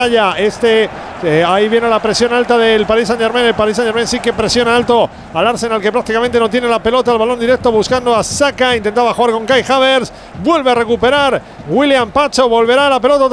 Ya, ahí viene la presión alta del Paris Saint-Germain. El Paris Saint-Germain sí que presiona alto al Arsenal, que prácticamente no tiene la pelota. El balón directo buscando a Saka. Intentaba jugar con Kai Havertz. Vuelve a recuperar William Pacho. Volverá a la pelota.